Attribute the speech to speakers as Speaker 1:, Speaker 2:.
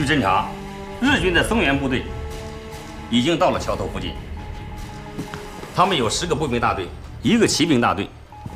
Speaker 1: 据侦查，日军的松原部队已经到了桥头附近。他们有10个步兵大队，1个骑兵大队，